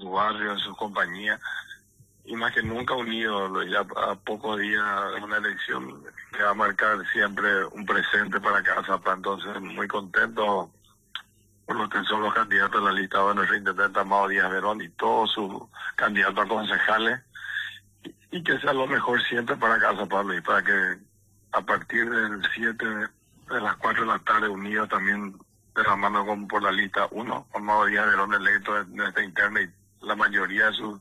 su barrio, en su compañía, y más que nunca unido. Ya a pocos días de una elección que va a marcar siempre un presente para Cazapá. Entonces, muy contento por lo que son los candidatos de la lista de nuestro intendente Amado Díaz Verón y todos sus candidatos a concejales, y que sea lo mejor siempre para Cazapá, y para que a partir del 7 de las 4 de la tarde, unidos también de la mano por la lista 1, Amado Díaz Verón electo en esta interna y la mayoría de sus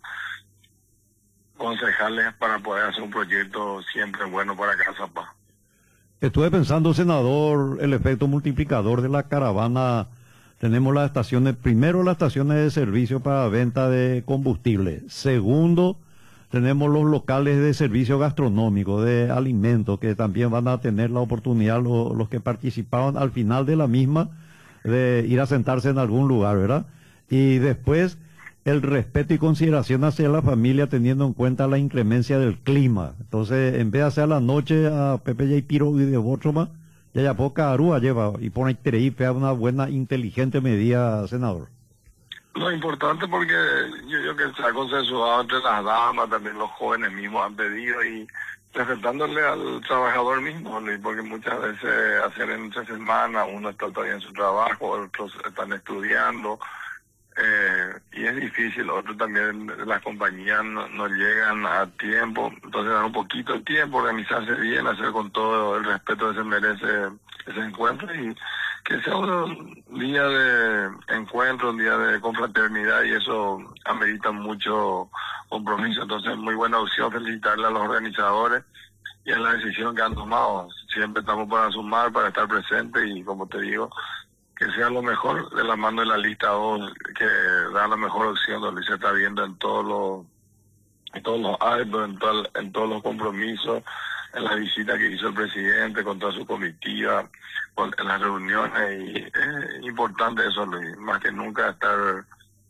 concejales, para poder hacer un proyecto siempre bueno para Cazapá. Estuve pensando, senador, el efecto multiplicador de la caravana. Tenemos las estaciones, primero las estaciones de servicio para venta de combustible. Segundo, tenemos los locales de servicio gastronómico, de alimentos, que también van a tener la oportunidad los que participaban al final de la misma de ir a sentarse en algún lugar, ¿verdad? Y después el respeto y consideración hacia la familia, teniendo en cuenta la inclemencia del clima. Entonces, en vez de hacer a la noche a Pepe y Piro y de Botroma, ya poca arúa lleva y pone a una buena, inteligente medida, senador. Lo importante, porque yo que se ha consensuado entre las damas, también los jóvenes mismos han pedido, y respetándole al trabajador mismo, porque muchas veces hacer en 3 semanas, uno está todavía en su trabajo, otros están estudiando, y es difícil. Otros también, las compañías no llegan a tiempo, entonces dan un poquito de tiempo, organizarse bien, hacer con todo el respeto que se merece ese encuentro, y que sea un día de encuentro, un día de confraternidad, y eso amerita mucho compromiso. Entonces, muy buena opción, felicitarle a los organizadores y a la decisión que han tomado. Siempre estamos para sumar, para estar presentes, y como te digo, que sea lo mejor de la mano de la lista 2, que da la mejor opción, donde se está viendo en todos los actos, en todos los compromisos, en la visita que hizo el presidente con toda su comitiva, en las reuniones. Y es importante eso, Luis, más que nunca estar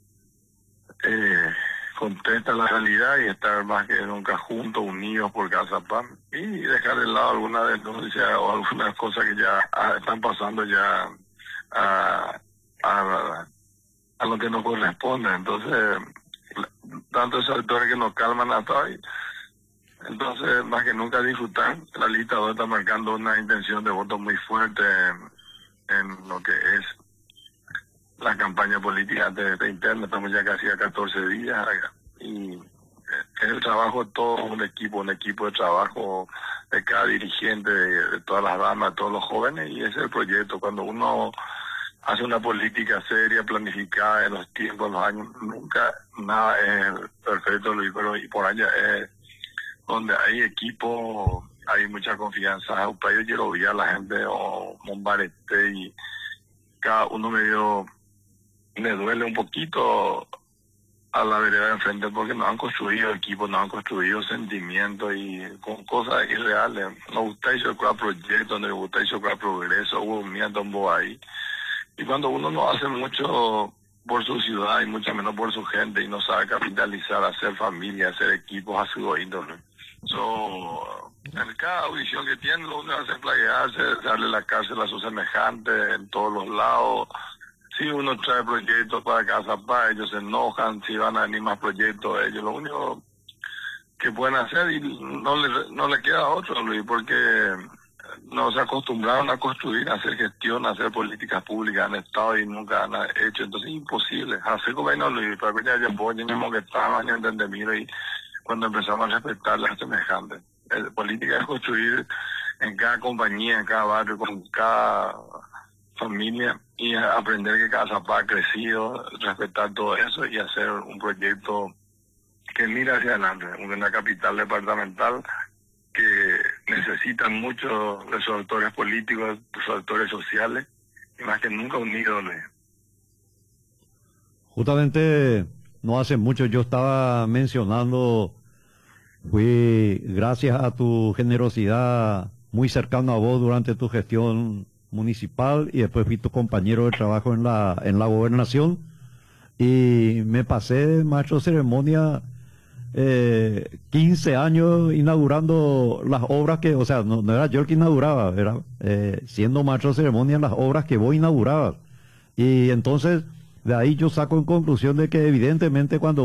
contenta la realidad, y estar más que nunca juntos, unidos por Cazapá, y dejar de lado alguna denuncia o algunas cosas que ya están pasando ya a lo que nos corresponde. Entonces, tantos sectores que nos calman hasta hoy. Entonces, más que nunca disfrutar. La lista 2 está marcando una intención de voto muy fuerte en lo que es la campaña política de interna. Estamos ya casi a 14 días, y es el trabajo de todo un equipo de trabajo de cada dirigente, de todas las damas, de todos los jóvenes, y ese es el proyecto. Cuando uno hace una política seria, planificada en los tiempos, en los años, nunca nada es perfecto, Luis, pero y por año es donde hay equipo, hay mucha confianza. Un país quiero ver a la gente o Mombarete, y cada uno le duele un poquito a la vereda de enfrente, porque nos han construido equipos, nos han construido sentimientos, y con cosas irreales. Nos gusta eso proyectos, nos gusta eso progreso, hubo un miedo ahí. Y cuando uno no hace mucho por su ciudad, y mucho menos por su gente, y no sabe capitalizar, hacer familia, hacer equipos, a su índole. En cada audición que tiene, lo único que hace es plaguearse, darle la cárcel a sus semejantes en todos los lados. Si uno trae proyectos para Cazapá, ellos se enojan. Si van a venir más proyectos, ellos lo único que pueden hacer, y no le queda a otro, Luis, porque no se acostumbraron a construir, a hacer gestión, a hacer políticas públicas en Estado, y nunca han hecho. Entonces es imposible hacer gobierno, Luis, para que ya mismo que estaban años entendimiento, y cuando empezamos a respetar las semejantes. Política es construir en cada compañía, en cada barrio, con cada familia, y aprender que Cazapá ha crecido, respetar todo eso, y hacer un proyecto que mira hacia adelante, una capital departamental que necesitan mucho de sus actores políticos, de sus actores sociales, y más que nunca unidos. Justamente no hace mucho yo estaba mencionando, fui gracias a tu generosidad muy cercano a vos durante tu gestión municipal, y después fui tu compañero de trabajo en la gobernación, y me pasé maestro de ceremonia 15 años inaugurando las obras que, o sea, no era yo el que inauguraba, era siendo maestro de ceremonia las obras que vos inaugurabas. Y entonces de ahí yo saco en conclusión de que evidentemente cuando